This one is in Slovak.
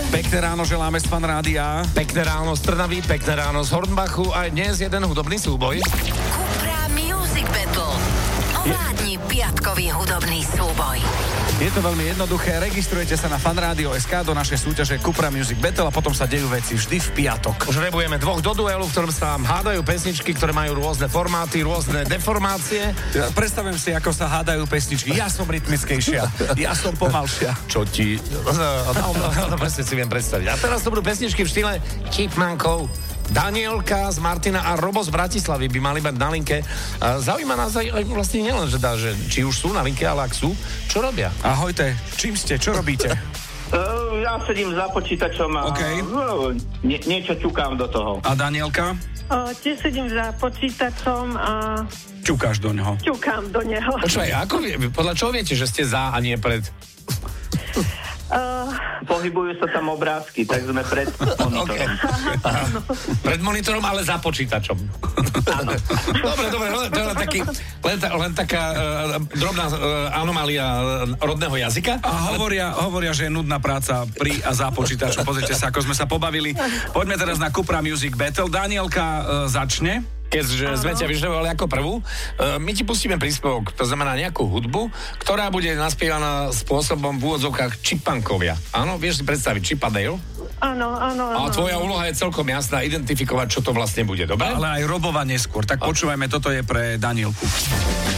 Pekné ráno želáme z Fan Rádia. Pekné ráno z Trnavy, pekné ráno z Hornbachu a dnes jeden hudobný súboj. Cupra Music Battle. Ovládni piatkový hudobný súboj. Je to veľmi jednoduché, registrujete sa na fanradio.sk do našej súťaže Cupra Music Battle a potom sa dejú veci vždy v piatok. Už rebujeme dvoch do duelu, v ktorom sa hádajú pesničky, ktoré majú rôzne formáty, rôzne deformácie. Ja predstavím si, ako sa hádajú pesničky. Ja som rytmickejšia, ja som pomalšia. Čo ti... No, presne si viem predstaviť. A teraz to budú pesničky v štýle Chipmankov. Danielka z Martina a Robo z Bratislavy by mali mať na linke. Zaujíma nás aj vlastne nielen, že či už sú na linke, ale ak sú, čo robia? Ahojte, čím ste, čo robíte? Ja sedím za počítačom a niečo ťukám do toho. A Danielka? Tiež sedím za počítačom a... Ťukáš do neho. Ťukám do neho. Počúvaj, podľa čoho viete, že ste za a nie pred? Pohybujú sa tam obrázky, tak sme pred monitorom. Okay. Pred monitorom, ale za počítačom. Áno. Dobre, to je len taká drobná anomália rodného jazyka. A hovoria, že je nudná práca pri a za počítačom. Pozrite sa, ako sme sa pobavili. Poďme teraz na Cupra Music Battle. Danielka začne. Keďže sme ťa vyžadovali ako prvú, my ti pustíme príspevok, to znamená nejakú hudbu, ktorá bude naspievaná spôsobom v úvodzovkách Chipmunkovia. Áno, vieš si predstaviť Chip a Dale? Áno. A tvoja úloha je celkom jasná, identifikovať, čo to vlastne bude, dobre? Ale aj Robova neskôr. Tak počúvajme, toto je pre Danielku.